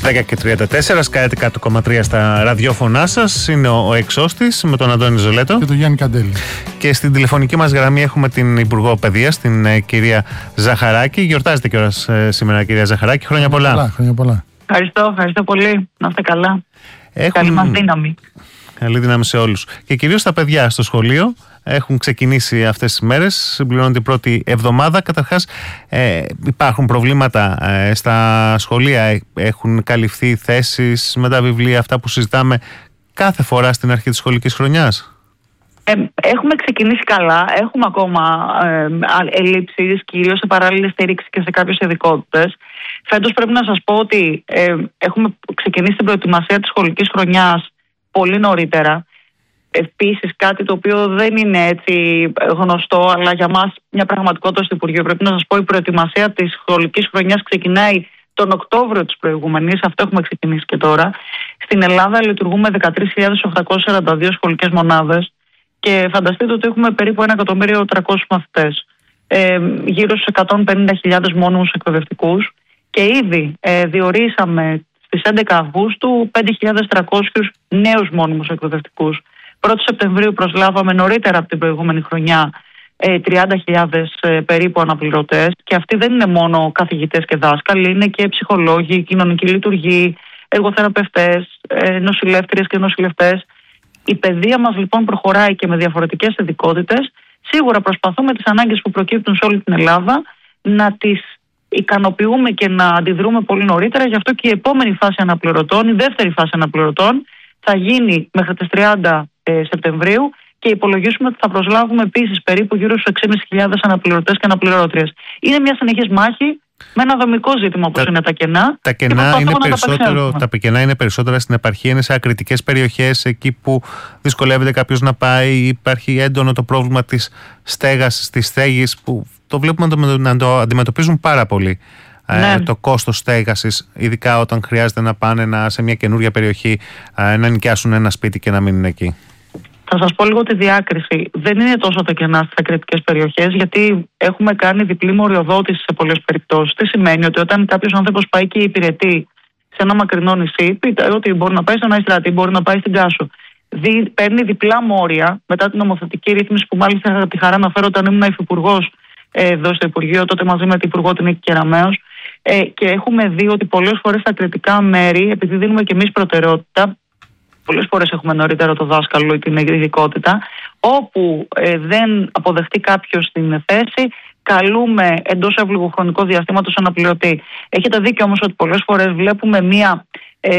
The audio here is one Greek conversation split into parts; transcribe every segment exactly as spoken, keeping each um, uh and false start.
δέκα και τριάντα τέσσερα, Sky εκατό κόμμα τρία στα ραδιόφωνά σας. Είναι ο Εξώστης με τον Αντώνη Ζολέτο και τον Γιάννη Καντέλη. Και στην τηλεφωνική μας γραμμή έχουμε την Υπουργό Παιδείας, την ε, κυρία Ζαχαράκη. Γιορτάζετε κιόλας ε, σήμερα, κυρία Ζαχαράκη. Χρόνια πολλά. πολλά. Χρόνια πολλά. Ευχαριστώ, ευχαριστώ πολύ. Να είστε καλά. Έχουν... Καλή μας δύναμη. Καλή δύναμη σε όλους. Και κυρίως τα παιδιά στο σχολείο έχουν ξεκινήσει αυτές τις μέρες, συμπληρώνουν την πρώτη εβδομάδα. Καταρχάς, ε, υπάρχουν προβλήματα ε, στα σχολεία, έχουν καλυφθεί θέσεις με τα βιβλία, αυτά που συζητάμε κάθε φορά στην αρχή της σχολικής χρονιάς. Ε, έχουμε ξεκινήσει καλά, έχουμε ακόμα ε, ελλείψεις, κυρίως σε παράλληλη στήριξη και σε κάποιες ειδικότητες. Φέτος πρέπει να σας πω ότι ε, έχουμε ξεκινήσει την προετοιμασία της σχολικής χρονιάς πολύ νωρίτερα. Επίσης, κάτι το οποίο δεν είναι έτσι γνωστό, αλλά για μας μια πραγματικότητα στο Υπουργείο. Πρέπει να σας πω, η προετοιμασία της σχολικής χρονιάς ξεκινάει τον Οκτώβριο της προηγούμενης. Αυτό έχουμε ξεκινήσει και τώρα. Στην Ελλάδα λειτουργούμε δεκατρείς χιλιάδες οκτακόσιες σαράντα δύο σχολικές μονάδες και φανταστείτε ότι έχουμε περίπου ένα εκατομμύριο τριακόσιους μαθητές. Ε, γύρω στους εκατόν πενήντα χιλιάδες μόνιμους εκπαιδευτικούς και ήδη ε, διορίσαμε στις έντεκα Αυγούστου πέντε χιλιάδες τριακόσιους νέους μόνιμους εκπαιδευτικούς. πρώτη Σεπτεμβρίου προσλάβαμε νωρίτερα από την προηγούμενη χρονιά ε, τριάντα χιλιάδες ε, περίπου αναπληρωτές και αυτοί δεν είναι μόνο καθηγητές και δάσκαλοι, είναι και ψυχολόγοι, κοινωνικοί λειτουργοί, εργοθεραπευτές, ε, νοσηλεύτριες και νοσηλευτές. Η παιδεία μας λοιπόν προχωράει και με διαφορετικές ειδικότητες. Σίγουρα προσπαθούμε τις ανάγκες που προκύπτουν σε όλη την Ελλάδα να τις ικανοποιούμε και να αντιδρούμε πολύ νωρίτερα. Γι' αυτό και η επόμενη φάση αναπληρωτών, η δεύτερη φάση αναπληρωτών, θα γίνει μέχρι τις τριάντα Σεπτεμβρίου και υπολογίζουμε ότι θα προσλάβουμε επίσης περίπου γύρω στους έξι χιλιάδες πεντακόσιους αναπληρωτές και αναπληρώτριες. Είναι μια συνεχής μάχη με ένα δομικό ζήτημα όπως τα, είναι τα κενά. Τα κενά, είναι περισσότερο, τα, τα κενά είναι περισσότερα στην επαρχία, είναι σε ακριτικές περιοχές, εκεί που δυσκολεύεται κάποιος να πάει. Υπάρχει έντονο το πρόβλημα της στέγασης, της στέγης, που το βλέπουμε να το, να το αντιμετωπίζουν πάρα πολύ. Ναι. Ε, το κόστος στέγασης, ειδικά όταν χρειάζεται να πάνε να, σε μια καινούργια περιοχή ε, να νοικιάσουν ένα σπίτι και να μείνουν εκεί. Θα σας πω λίγο τη διάκριση. Δεν είναι τόσο τα κενά στις ακριτικές περιοχές, γιατί έχουμε κάνει διπλή μοριοδότηση σε πολλές περιπτώσεις. Τι σημαίνει ότι όταν κάποιος άνθρωπος πάει και υπηρετεί σε ένα μακρινό νησί, πείτε ότι μπορεί να πάει στον Αϊστράτη, μπορεί να πάει στην Κάσο. Δι, παίρνει διπλά μόρια μετά την νομοθετική ρύθμιση που μάλιστα είχα τη χαρά να φέρω όταν ήμουν υφυπουργός εδώ στο Υπουργείο, τότε μαζί με την Υπουργό την Νίκη Κεραμέως. Ε, και έχουμε δει ότι πολλές φορές στα κριτικά μέρη, επειδή δίνουμε και εμείς προτεραιότητα, πολλές φορές έχουμε νωρίτερα το δάσκαλο ή την ειδικότητα, όπου ε, δεν αποδεχτεί κάποιος την θέση, καλούμε εντός εύλογου χρονικού διαστήματος αναπληρωτή. Έχετε δίκιο όμως ότι πολλές φορές βλέπουμε μία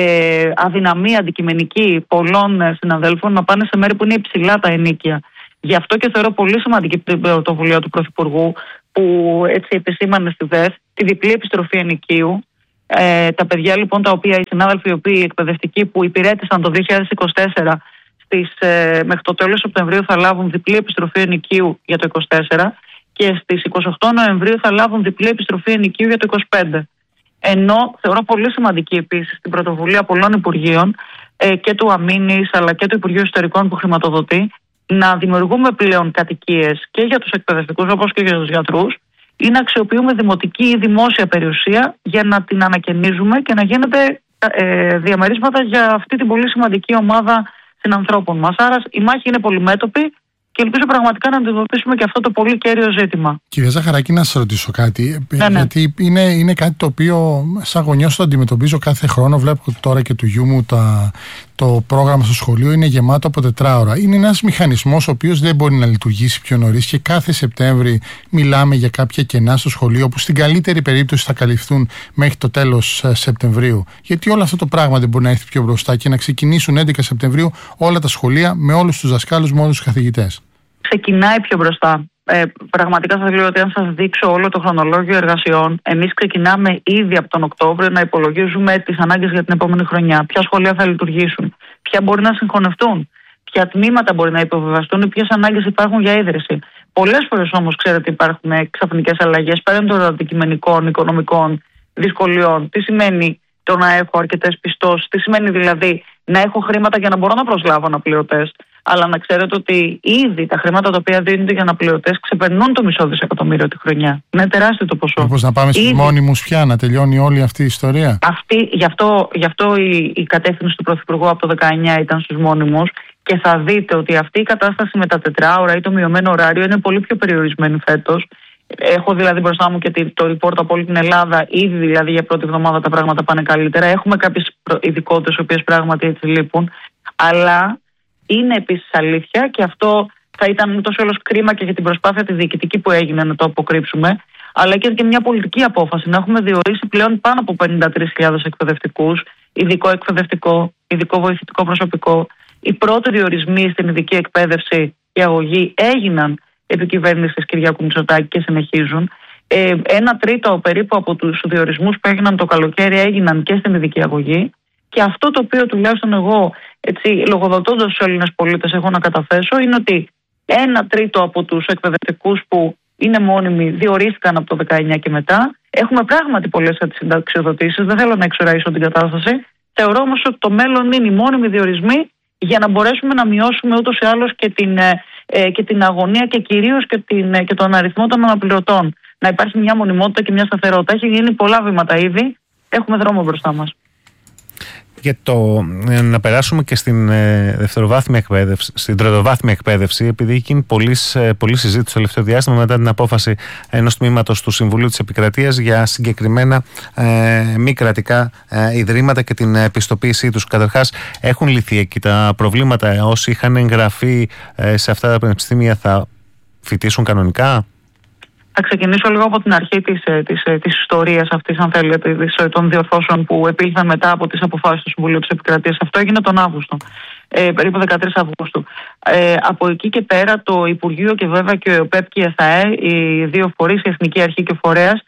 ε, αδυναμία αντικειμενική πολλών συναδέλφων να πάνε σε μέρη που είναι υψηλά τα ενοίκια. Γι' αυτό και θεωρώ πολύ σημαντική την πρωτοβουλία του Πρωθυπουργού, που έτσι επισήμανε στη ΔΕΘ τη διπλή επιστροφή ενοικίου. Ε, τα παιδιά λοιπόν, τα οποία οι συνάδελφοι οι οποίοι εκπαιδευτικοί που υπηρέτησαν το δύο χιλιάδες είκοσι τέσσερα στις, ε, μέχρι το τέλος Σεπτεμβρίου θα λάβουν διπλή επιστροφή ενοικίου για το είκοσι τέσσερα και στις είκοσι οκτώ Νοεμβρίου θα λάβουν διπλή επιστροφή ενοικίου για το είκοσι πέντε. Ενώ θεωρώ πολύ σημαντική επίσης την πρωτοβουλία πολλών Υπουργείων ε, και του Αμήνης αλλά και του Υπουργείου Ιστορικών που χρηματοδοτεί, να δημιουργούμε πλέον κατοικίες και για τους εκπαιδευτικούς όπως και για τους γιατρούς ή να αξιοποιούμε δημοτική ή δημόσια περιουσία για να την ανακαινίζουμε και να γίνεται ε, διαμερίσματα για αυτή την πολύ σημαντική ομάδα συνανθρώπων μας. Άρα η μάχη είναι πολυμέτωπη και ελπίζω πραγματικά να αντιμετωπίσουμε και αυτό το πολύ κέριο ζήτημα. Κυρία Ζαχαράκη, να σας ρωτήσω κάτι. Ναι, ναι. Γιατί είναι, είναι κάτι το οποίο σαν γονιός το αντιμετωπίζω κάθε χρόνο. Βλέπω τώρα και του γιού μου τα, το πρόγραμμα στο σχολείο είναι γεμάτο από τετράωρα. Είναι ένας μηχανισμός ο οποίος δεν μπορεί να λειτουργήσει πιο νωρίς και κάθε Σεπτέμβρη μιλάμε για κάποια κενά στο σχολείο που στην καλύτερη περίπτωση θα καλυφθούν μέχρι το τέλος Σεπτεμβρίου. Γιατί όλο αυτό το πράγμα δεν μπορεί να έρθει πιο μπροστά και να ξεκινήσουν έντεκα Σεπτεμβρίου όλα τα σχολεία με όλους τους δασκάλους, με όλους τους καθηγητές. Ξεκινάει πιο μπροστά. Ε, πραγματικά σας λέω ότι αν σας δείξω όλο το χρονολόγιο εργασιών, εμείς ξεκινάμε ήδη από τον Οκτώβριο να υπολογίζουμε τις ανάγκες για την επόμενη χρονιά. Ποια σχολεία θα λειτουργήσουν, ποια μπορεί να συγχωνευτούν, ποια τμήματα μπορεί να υποβεβαστούν ή ποιες ανάγκες υπάρχουν για ίδρυση. Πολλές φορές όμως ξέρετε υπάρχουν ξαφνικές αλλαγές πέραν των αντικειμενικών, οικονομικών δυσκολιών. Τι σημαίνει το να έχω αρκετές πιστώσεις, τι σημαίνει δηλαδή να έχω χρήματα για να μπορώ να προσλάβω αναπληρωτές. Αλλά να ξέρετε ότι ήδη τα χρήματα τα οποία δίνονται για αναπληρωτές ξεπερνούν το μισό δισεκατομμύριο τη χρονιά. Είναι τεράστιο το ποσό. Μήπως να πάμε στους μόνιμους πια, να τελειώνει όλη αυτή η ιστορία. Αυτή, γι' αυτό, γι αυτό η, η κατεύθυνση του Πρωθυπουργού από το δεκαεννιά ήταν στους μόνιμους. Και θα δείτε ότι αυτή η κατάσταση με τα τετράωρα ή το μειωμένο ωράριο είναι πολύ πιο περιορισμένη φέτος. Έχω δηλαδή μπροστά μου και το report από όλη την Ελλάδα. Ήδη δηλαδή για πρώτη εβδομάδα τα πράγματα πάνε καλύτερα. Έχουμε κάποιες ειδικότητες οι οποίες πράγματι έτσι λείπουν. Αλλά είναι επίσης αλήθεια και αυτό θα ήταν ούτως ή άλλως κρίμα και για την προσπάθεια τη διοικητική που έγινε να το αποκρύψουμε. Αλλά και, και μια πολιτική απόφαση να έχουμε διορίσει πλέον πάνω από πενήντα τρεις χιλιάδες εκπαιδευτικούς, ειδικό εκπαιδευτικό, ειδικό βοηθητικό προσωπικό. Οι πρώτοι διορισμοί στην ειδική εκπαίδευση και αγωγή έγιναν επί κυβέρνησης Κυριάκου Μητσοτάκη και συνεχίζουν. Ε, ένα τρίτο περίπου από τους διορισμούς που έγιναν το καλοκαίρι έγιναν και στην ειδική αγωγή. Και αυτό το οποίο τουλάχιστον εγώ, έτσι, λογοδοτώντας στους Έλληνες πολίτες, έχω να καταθέσω είναι ότι ένα τρίτο από τους εκπαιδευτικούς που είναι μόνιμοι διορίστηκαν από το δεκαεννιά και μετά. Έχουμε πράγματι πολλές συνταξιοδοτήσεις, δεν θέλω να εξοραίσω την κατάσταση. Θεωρώ όμως ότι το μέλλον είναι οι μόνιμοι διορισμοί για να μπορέσουμε να μειώσουμε ούτως ή άλλως και την, ε, και την αγωνία και κυρίως και, την, και τον αριθμό των αναπληρωτών. Να υπάρχει μια μονιμότητα και μια σταθερότητα. Έχει γίνει πολλά βήματα ήδη. Έχουμε δρόμο μπροστά μας. Για το, να περάσουμε και στην ε, δευτεροβάθμια εκπαίδευση, στην τριτοβάθμια εκπαίδευση, επειδή έχει γίνει πολλή, πολλή συζήτηση το τελευταίο διάστημα μετά την απόφαση ενός τμήματος του Συμβουλίου της Επικρατείας για συγκεκριμένα ε, μη κρατικά ε, ιδρύματα και την επιστοποίησή τους. Καταρχάς, έχουν λυθεί εκεί τα προβλήματα? Όσοι είχαν εγγραφεί ε, σε αυτά τα πανεπιστήμια θα φοιτήσουν κανονικά? Θα ξεκινήσω λίγο από την αρχή της, της, της ιστορίας αυτής, αν θέλετε, των διορθώσεων που επήλθαν μετά από τις αποφάσεις του Συμβουλίου της Επικρατείας. Αυτό έγινε τον Αύγουστο, ε, περίπου δεκατρείς Αυγούστου. Ε, από εκεί και πέρα το Υπουργείο και βέβαια και ο ΕΟΠΕΠ και η ΕΘΑΕ, οι δύο φορείς, η Εθνική Αρχή και ο Φορέας,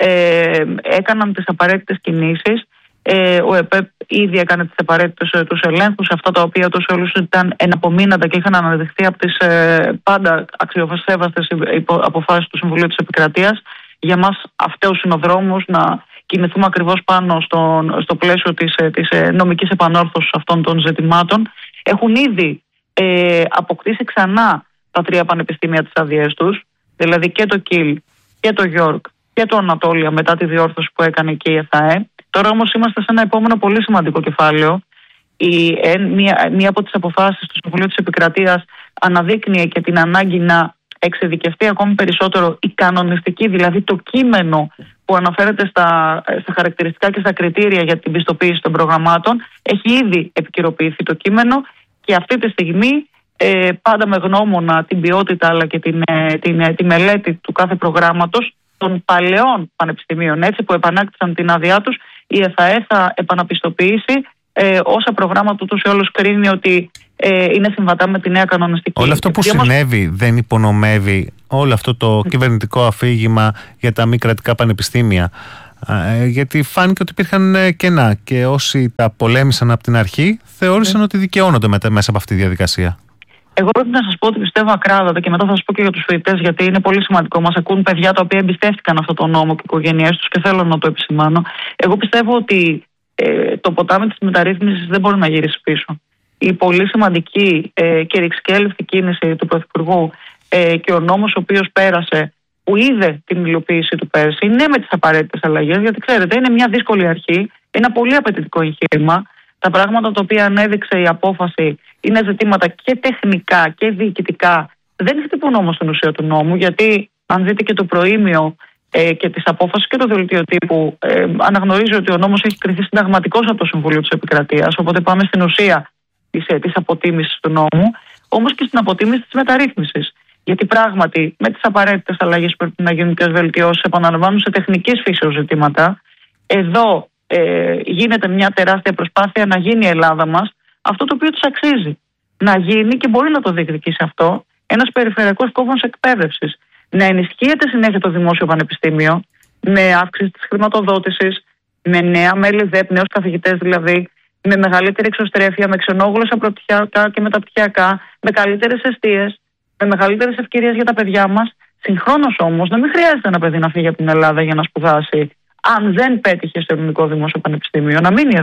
ε, έκαναν τις απαραίτητες κινήσεις. Ε, ο ΕΠΕΠ ήδη έκανε τις απαραίτητες ε, τους ελέγχους, αυτά τα οποία τους όλους ήταν εναπομείναντα και είχαν αναδειχθεί από τις ε, πάντα αξιοσέβαστες αποφάσεις του Συμβουλίου της Επικρατείας. Για μας αυτός είναι ο δρόμος να κινηθούμε ακριβώς πάνω στο, στο πλαίσιο της, της νομικής επανόρθωσης αυτών των ζητημάτων. Έχουν ήδη ε, αποκτήσει ξανά τα τρία πανεπιστήμια τις αδειές τους, δηλαδή και το ΚΙΛ και το Γιόρκ και το Ανατόλια μετά τη διόρθωση που έκανε και η ΕΘΑΕ. Τώρα όμως είμαστε σε ένα επόμενο πολύ σημαντικό κεφάλαιο. Η, ε, μία, μία από τις αποφάσεις του Συμβουλίου της Επικρατείας αναδείκνυε και την ανάγκη να εξειδικευτεί ακόμη περισσότερο η κανονιστική, δηλαδή το κείμενο που αναφέρεται στα, στα χαρακτηριστικά και στα κριτήρια για την πιστοποίηση των προγραμμάτων. Έχει ήδη επικαιροποιηθεί το κείμενο και αυτή τη στιγμή ε, πάντα με γνώμονα την ποιότητα αλλά και την, ε, την, ε, τη μελέτη του κάθε προγράμματος των παλαιών πανεπιστημίων, έτσι, που επανάκτησαν την άδειά τους, η ΕΘΑΕ θα επαναπιστοποιήσει ε, όσα προγράμματα ούτως ή όλους κρίνει ότι ε, είναι συμβατά με τη νέα κανονιστική. Όλο αυτό που και συνέβη όμως δεν υπονομεύει όλο αυτό το mm. κυβερνητικό αφήγημα για τα μη κρατικά πανεπιστήμια? Ε, γιατί φάνηκε ότι υπήρχαν κενά και όσοι τα πολέμησαν από την αρχή θεώρησαν mm. ότι δικαιώνονται μετά, μέσα από αυτή τη διαδικασία. Εγώ πρέπει να σας πω ότι πιστεύω ακράδαντα και μετά θα σας πω και για τους φοιτητές, γιατί είναι πολύ σημαντικό. Μας ακούν παιδιά τα οποία εμπιστεύτηκαν αυτό το νόμο και οι οικογένειές τους και θέλω να το επισημάνω. Εγώ πιστεύω ότι ε, το ποτάμι της μεταρρύθμισης δεν μπορεί να γυρίσει πίσω. Η πολύ σημαντική ε, και ρηξικέλευτη κίνηση του Πρωθυπουργού ε, και ο νόμος ο οποίος πέρασε, που είδε την υλοποίηση του πέρσι, ναι, με τις απαραίτητες αλλαγές, γιατί ξέρετε, είναι μια δύσκολη αρχή, ένα πολύ απαιτητικό εγχείρημα. Τα πράγματα τα οποία ανέδειξε η απόφαση είναι ζητήματα και τεχνικά και διοικητικά. Δεν χτυπούν όμως την ουσία του νόμου, γιατί αν δείτε και το προήμιο ε, και τις απόφασεις και το δελτίο τύπου, ε, αναγνωρίζει ότι ο νόμος έχει κριθεί συνταγματικός από το Συμβουλίο της Επικρατείας. Οπότε πάμε στην ουσία της, ε, της αποτίμησης του νόμου, όμως και στην αποτίμηση της μεταρρύθμισης. Γιατί πράγματι με τις απαραίτητες αλλαγές που πρέπει να γίνουν και τις βελτιώσεις, επαναλαμβάνουν σε τεχνικής φύσεως ζητήματα. Εδώ Ε, γίνεται μια τεράστια προσπάθεια να γίνει η Ελλάδα μας αυτό το οποίο της αξίζει. Να γίνει, και μπορεί να το διεκδικήσει αυτό, ένας περιφερειακός κόμβος εκπαίδευσης. Να ενισχύεται συνέχεια το δημόσιο πανεπιστήμιο με αύξηση της χρηματοδότησης, με νέα μέλη ΔΕΠ, νέους καθηγητές δηλαδή, με μεγαλύτερη εξωστρέφεια, με ξενόγλωσσα πρωτοπτυχιακά και μεταπτυχιακά, με καλύτερες εστίες, με μεγαλύτερες ευκαιρίες για τα παιδιά μας. Συγχρόνως όμως, να μην χρειάζεται ένα παιδί να φύγει από την Ελλάδα για να σπουδάσει, αν δεν πέτυχε στο ελληνικό δημόσιο πανεπιστήμιο, να μείνει εδώ.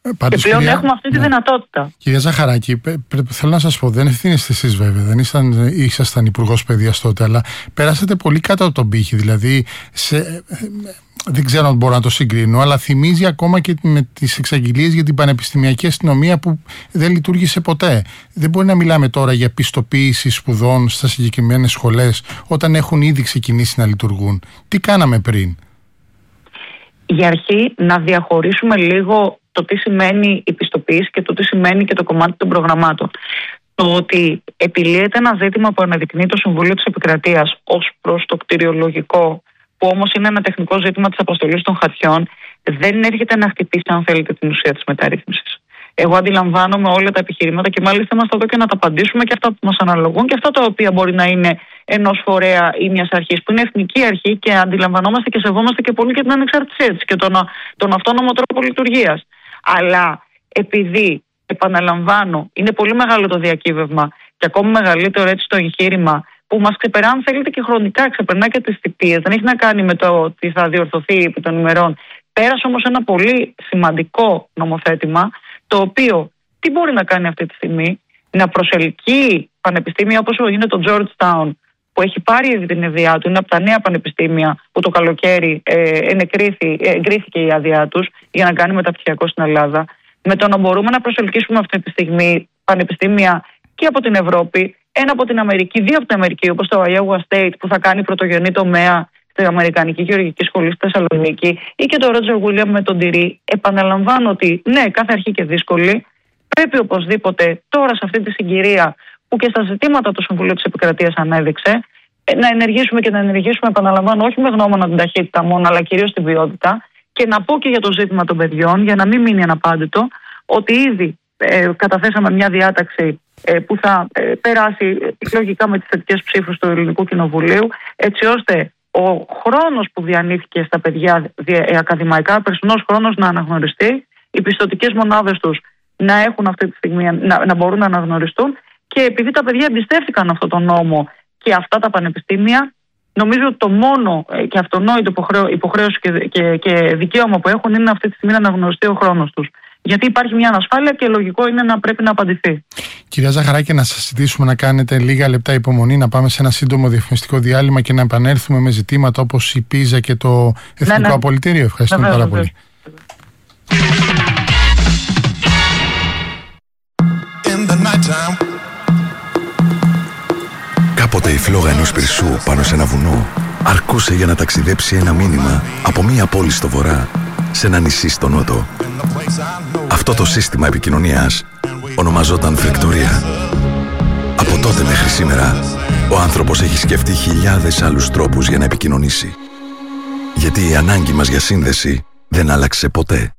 Πάντως, και πλέον κυρία, έχουμε αυτή τη ναι. δυνατότητα. Κυρία Ζαχαράκη, θέλω να σας πω, δεν ευθύνεστε εσείς βέβαια, δεν ήσασταν, ήσασταν υπουργός παιδείας τότε, αλλά περάσατε πολύ κάτω από τον πύχη, δηλαδή σε, δεν ξέρω αν μπορώ να το συγκρίνω, αλλά θυμίζει ακόμα και με τις εξαγγελίες για την πανεπιστημιακή αστυνομία που δεν λειτουργήσε ποτέ. Δεν μπορεί να μιλάμε τώρα για πιστοποίηση σπουδών στα συγκεκριμένες σχολές όταν έχουν ήδη ξεκινήσει να λειτουργούν. Τι κάναμε πριν? Για αρχή να διαχωρίσουμε λίγο το τι σημαίνει η πιστοποίηση και το τι σημαίνει και το κομμάτι των προγραμμάτων. Το ότι επιλύεται ένα ζήτημα που αναδεικνύει το Συμβούλιο της Επικρατείας ως προς το κτηριολογικό, που όμως είναι ένα τεχνικό ζήτημα της αποστολής των χαρτιών, δεν έρχεται να χτυπήσει, αν θέλετε, την ουσία της μεταρρύθμισης. Εγώ αντιλαμβάνομαι όλα τα επιχειρήματα και μάλιστα είμαστε εδώ και να τα απαντήσουμε και αυτά που μας αναλογούν και αυτά τα οποία μπορεί να είναι ενός φορέα ή μιας αρχής που είναι εθνική αρχή και αντιλαμβανόμαστε και σεβόμαστε και πολύ και την ανεξαρτησία της και τον, τον αυτόνομο τρόπο λειτουργίας. Αλλά επειδή, επαναλαμβάνω, είναι πολύ μεγάλο το διακύβευμα και ακόμη μεγαλύτερο έτσι το εγχείρημα που μας ξεπερά, αν θέλετε, και χρονικά, ξεπερνά και τις θητείες. Δεν έχει να κάνει με το ότι θα διορθωθεί επί των ημερών. Πέρασε όμως ένα πολύ σημαντικό νομοθέτημα, το οποίο τι μπορεί να κάνει αυτή τη στιγμή? Να προσελκύει πανεπιστήμια όπως είναι το Georgetown, που έχει πάρει ήδη την άδειά του, είναι από τα νέα πανεπιστήμια που το καλοκαίρι ε, ενεκρίθη, ε, εγκρίθηκε η άδειά τους για να κάνει μεταπτυχιακό στην Ελλάδα. Με το να μπορούμε να προσελκύσουμε αυτή τη στιγμή πανεπιστήμια και από την Ευρώπη, ένα από την Αμερική, δύο από την Αμερική, όπως το Iowa State που θα κάνει πρωτογενή τομέα στην Αμερικανική Γεωργική Σχολή στη Θεσσαλονίκη, ή και το Roger Williams με τον Τυρί. Επαναλαμβάνω ότι ναι, κάθε αρχή και δύσκολη. Πρέπει οπωσδήποτε τώρα σε αυτή τη συγκυρία που και στα ζητήματα του Συμβουλίου της Επικρατείας ανέδειξε, να ενεργήσουμε και να ενεργήσουμε, επαναλαμβάνω, όχι με γνώμονα την ταχύτητα μόνο, αλλά κυρίως την ποιότητα. Και να πω και για το ζήτημα των παιδιών, για να μην μείνει αναπάντητο, ότι ήδη ε, καταθέσαμε μια διάταξη ε, που θα ε, περάσει ε, λογικά με τις θετικές ψήφους του Ελληνικού Κοινοβουλίου, έτσι ώστε ο χρόνος που διανύθηκε στα παιδιά ε, ακαδημαϊκά, περσινός χρόνος, να αναγνωριστεί, οι πιστωτικές μονάδες τους να έχουν αυτή τη στιγμή, να, να μπορούν να αναγνωριστούν, και επειδή τα παιδιά εμπιστεύτηκαν αυτόν τον νόμο και αυτά τα πανεπιστήμια, νομίζω ότι το μόνο και αυτονόητο υποχρέωση και, και, και δικαίωμα που έχουν είναι αυτή τη στιγμή να αναγνωριστεί ο χρόνος τους. Γιατί υπάρχει μια ανασφάλεια και λογικό είναι να πρέπει να απαντηθεί. Κυρία Ζαχαράκη, να σας ζητήσουμε να κάνετε λίγα λεπτά υπομονή, να πάμε σε ένα σύντομο διαφημιστικό διάλειμμα και να επανέλθουμε με ζητήματα όπως η πίζα και το Εθνικό ναι, ναι. Απολυτήριο. Ευχαριστούμε πάρα πολύ. Κάποτε η φλόγα ενός πυρσού πάνω σε ένα βουνό αρκούσε για να ταξιδέψει ένα μήνυμα από μία πόλη στο βορρά σε ένα νησί στο νότο. Αυτό το σύστημα επικοινωνίας ονομαζόταν φεκτορία. Από τότε μέχρι σήμερα ο άνθρωπος έχει σκεφτεί χιλιάδες άλλους τρόπους για να επικοινωνήσει. Γιατί η ανάγκη μας για σύνδεση δεν άλλαξε ποτέ.